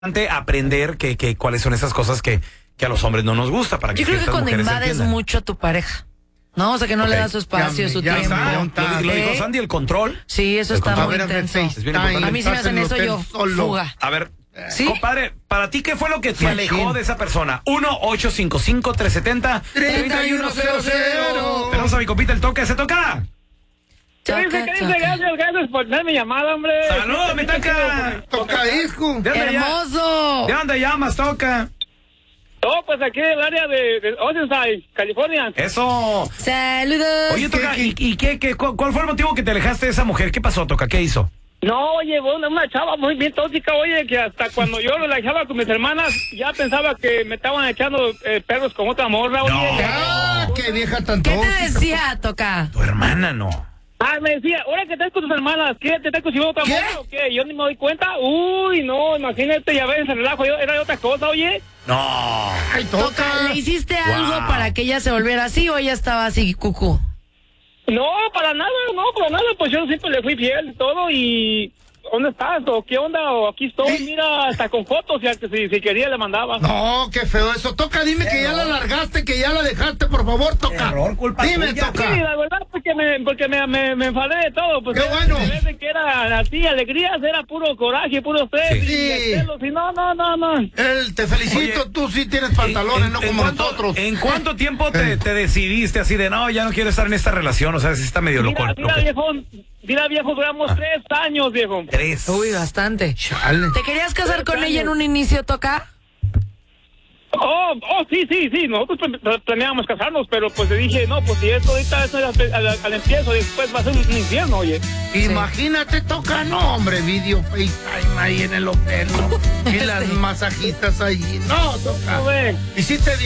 aprender cuáles son esas cosas que a los hombres no nos gusta. Para que yo creo que ciertas cuando mujeres invades entiendan. mucho a tu pareja, ¿no? O sea, que no le das su espacio, su Ya tiempo. está. Lo dijo Sandy, el control. Sí, eso El está control. muy A ver, intenso. Es bien importante. A mí si me hacen eso, yo fuga. A ver, ¿Sí? compadre, ¿para ti qué fue lo que te alejó de esa persona? 1-855-370-3100. Tenemos a mi compita, el toque, ¿se toca? ¿Qué dice? Gracias por tener mi llamada, hombre. ¡Saludos, mi toca! Toca disco. ¡Hermoso! ¿De dónde llamas, toca? No, pues aquí del área de Oceanside, California. Eso. ¡Saludos! Oye, toca, ¿cuál fue el motivo que te alejaste de esa mujer? ¿Qué pasó, toca? ¿Qué hizo? No, oye, una chava muy bien tóxica, oye, que hasta cuando yo lo dejaba con mis hermanas, ya pensaba que me estaban echando perros con otra morra, oye. ¡Ah, qué vieja tan ¿Qué te tóxica! decía, Toca? Tu hermana no. Me decía, ahora que estás con tus hermanas, ¿qué? ¿Te estás consiguiendo otra morra o qué? Yo ni me doy cuenta. Uy, no, imagínate, ya ves, el relajo, era de otra cosa, oye. No. ¡Ay, Toca, ¿le hiciste algo para que ella se volviera así o ella estaba así, cucú? No, para nada, pues yo siempre le fui fiel y todo y... ¿Dónde estás? ¿O qué onda? ¿O aquí estoy? Mira, hasta con fotos, ya que si quería le mandaba. No, qué feo eso. Toca, dime que ya la largaste, que ya la dejaste, por favor, Toca. Error, culpa Dime, tuya. Toca. Sí, la verdad, porque me enfadé de todo. Pues ¡Qué bueno! En vez de que era así, alegrías, era puro coraje, puro estrés. Sí. Y celos, y no. Te felicito, Oye, tú sí tienes pantalones, no como nosotros. ¿En cuánto tiempo te decidiste así de no, ya no quiero estar en esta relación? O sea, si está medio loco. Mira, viejo, duramos 3 años, viejo. 3. Uy, bastante. Chale. ¿Te querías casar con ella en un inicio, Toca? Sí, nosotros planeábamos casarnos, pero pues le dije, no, pues si esto ahorita es al empiezo, después va a ser un infierno, oye. Imagínate, Toca, no, hombre, video FaceTime ahí en el hotel, ¿no? Y las masajistas ahí. No, Toca. No, ve. Hiciste